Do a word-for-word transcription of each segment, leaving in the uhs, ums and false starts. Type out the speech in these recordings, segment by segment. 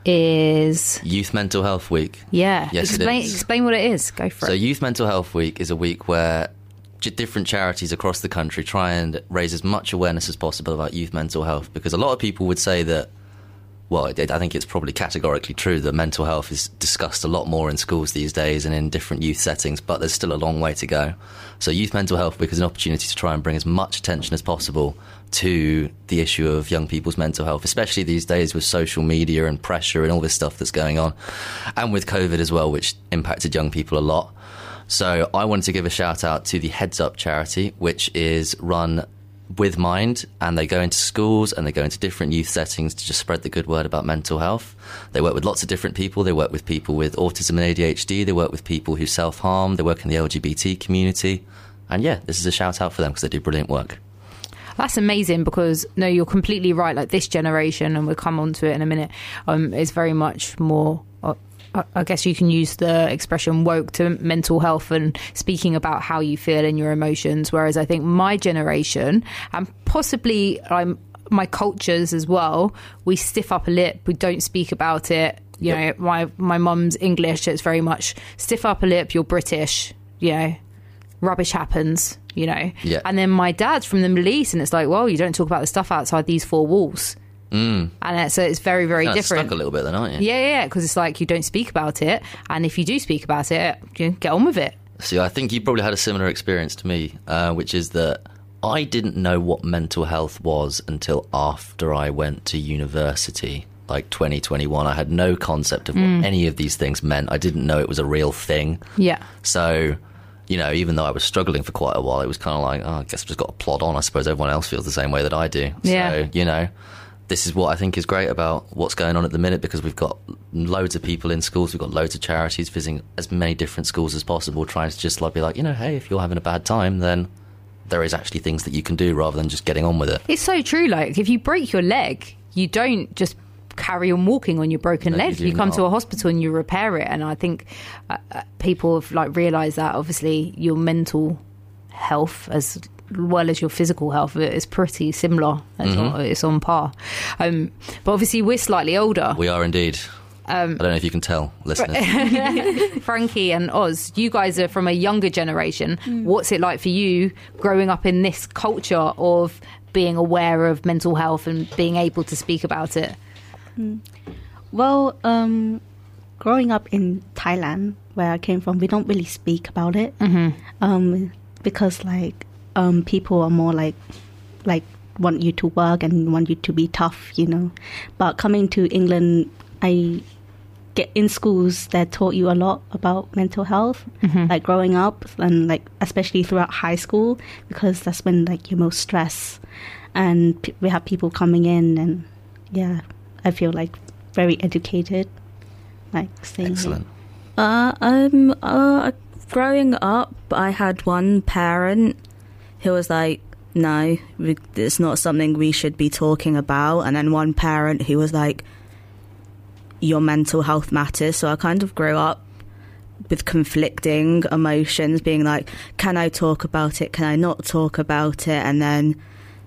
is Youth Mental Health Week. Yeah. Yes, explain, it is. Explain what it is. Go for so it. So Youth Mental Health Week is a week where different charities across the country try and raise as much awareness as possible about youth mental health, because a lot of people would say that, well, it, I think it's probably categorically true that mental health is discussed a lot more in schools these days and in different youth settings, but there's still a long way to go. So Youth Mental Health Week is an opportunity to try and bring as much attention as possible to the issue of young people's mental health, especially these days with social media and pressure and all this stuff that's going on, and with COVID as well, which impacted young people a lot. So I wanted to give a shout out to the Heads Up charity, which is run with Mind, and they go into schools and they go into different youth settings to just spread the good word about mental health. They work with lots of different people. They work with people with autism and A D H D. They work with people who self-harm. They work in the L G B T community. And yeah, this is a shout out for them because they do brilliant work. That's amazing, because no, you're completely right. Like, this generation, and we'll come on to it in a minute, um, is very much more, uh, I guess you can use the expression woke to mental health and speaking about how you feel and your emotions. Whereas I think my generation, and possibly um, my cultures as well, we stiff up a lip. We don't speak about it. You yep. know, my my mum's English, it's very much stiff up a lip, you're British, you know, rubbish happens. You know, yeah. And then my dad's from the Middle East, and it's like, well, you don't talk about the stuff outside these four walls. Mm. And it's, it's very, very You're different. Stuck a little bit then, aren't you? Yeah, yeah, because it's like you don't speak about it, and if you do speak about it, you get on with it. See, I think you probably had a similar experience to me, uh, which is that I didn't know what mental health was until after I went to university, like twenty twenty-one. I had no concept of what mm. any of these things meant. I didn't know it was a real thing. Yeah. So, you know, even though I was struggling for quite a while, it was kind of like, oh, I guess I've just got to plod on. I suppose everyone else feels the same way that I do. Yeah. So, you know, this is what I think is great about what's going on at the minute, because we've got loads of people in schools, we've got loads of charities visiting as many different schools as possible, trying to just like be like, you know, hey, if you're having a bad time, then there is actually things that you can do rather than just getting on with it. It's so true. Like, if you break your leg, you don't just carry on walking on your broken no, leg. You, you come not. to a hospital and you repair it. And I think uh, people have like realised that obviously your mental health as well as your physical health is pretty similar. It's, mm-hmm. on, it's on par. Um, but obviously we're slightly older. We are indeed. Um, I don't know if you can tell, listeners. Frankie and Oz, you guys are from a younger generation. Mm. What's it like for you growing up in this culture of being aware of mental health and being able to speak about it? Mm. Well, um, growing up in Thailand, where I came from, we don't really speak about it. Mm-hmm. Um, because like um, people are more like like want you to work and want you to be tough, you know. But coming to England, I get in schools that taught you a lot about mental health, mm-hmm. like growing up, and like especially throughout high school, because that's when like you're most stressed, and p- we have people coming in, and yeah, I feel like very educated, like staying Excellent. Here. Uh, um, uh, growing up, I had one parent who was like, no, we, it's not something we should be talking about. And then one parent who was like, your mental health matters. So I kind of grew up with conflicting emotions, being like, can I talk about it? Can I not talk about it? And then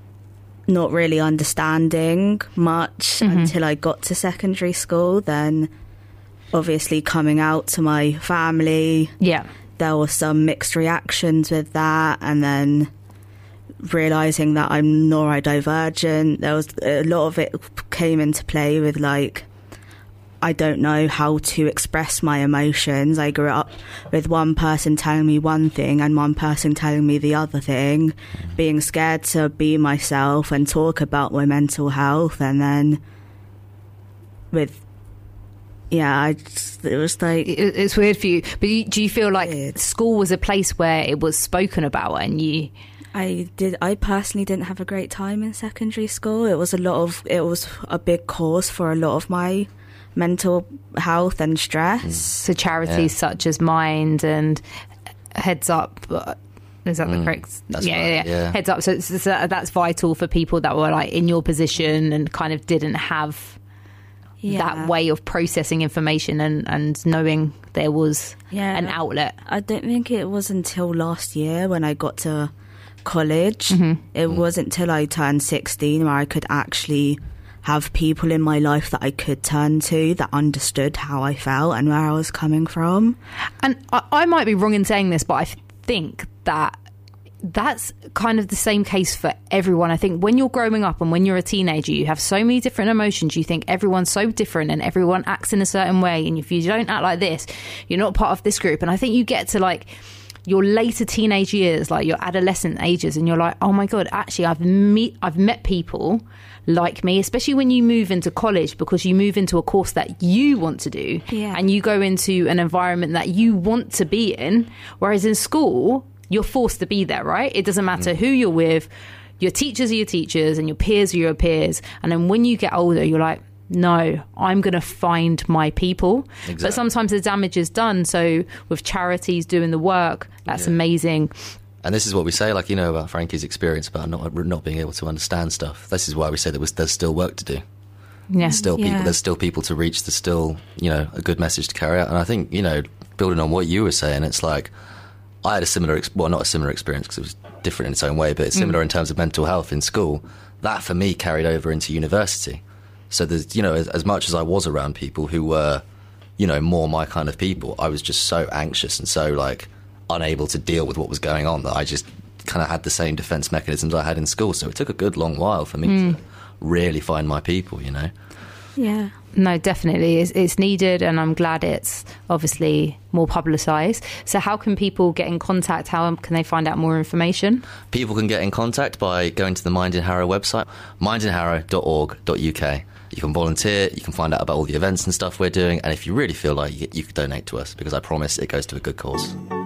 not really understanding much mm-hmm. until I got to secondary school. Then obviously coming out to my family. Yeah. There were some mixed reactions with that. And then realising that I'm neurodivergent, there was a lot of it came into play with like, I don't know how to express my emotions. I grew up with one person telling me one thing and one person telling me the other thing, being scared to be myself and talk about my mental health. And then with, yeah, I just, it was like... It, it's weird for you. But you, do you feel like weird. School was a place where it was spoken about and you... I did. I personally didn't have a great time in secondary school. It was a lot of... It was a big cause for a lot of my mental health and stress. Mm. So charities yeah. such as Mind and Heads Up, is that mm, the correct? That's yeah, right, yeah, yeah. Heads Up. So, it's, so that's vital for people that were like in your position and kind of didn't have yeah. that way of processing information and, and knowing there was yeah, an outlet. I don't think it was until last year when I got to college. Mm-hmm. It mm. wasn't till I turned sixteen where I could actually have people in my life that I could turn to that understood how I felt and where I was coming from. And I, I might be wrong in saying this, but I think that that's kind of the same case for everyone. I think when you're growing up and when you're a teenager, you have so many different emotions. You think everyone's so different and everyone acts in a certain way. And if you don't act like this, you're not part of this group. And I think you get to like your later teenage years, like your adolescent ages, and you're like, oh my God, actually, I've meet, I've met people like me, especially when you move into college, because you move into a course that you want to do, Yeah. and you go into an environment that you want to be in. Whereas in school, you're forced to be there, right? It doesn't matter who you're with. Your teachers are your teachers and your peers are your peers. And then when you get older, you're like, no, I'm going to find my people. Exactly. But sometimes the damage is done. So with charities doing the work, that's Yeah. amazing. And this is what we say, like, you know, about Frankie's experience about not not being able to understand stuff. This is why we say that there's still work to do. Yeah. Still people, Yeah. there's still people to reach. There's still, you know, a good message to carry out. And I think, you know, building on what you were saying, it's like I had a similar, ex- well, not a similar experience because it was different in its own way, but it's similar mm. in terms of mental health in school. That for me carried over into university. So there's, you know, as, as much as I was around people who were, you know, more my kind of people, I was just so anxious and so like unable to deal with what was going on that I just kind of had the same defense mechanisms I had in school. So it took a good long while for me mm. to really find my people, you know. Yeah. No, definitely. It's, it's needed, and I'm glad it's obviously more publicised. So how can people get in contact? How can they find out more information? People can get in contact by going to the Mind in Harrow website, mind in harrow dot org dot U K. You can volunteer, you can find out about all the events and stuff we're doing, and if you really feel like you, you could donate to us, because I promise it goes to a good cause.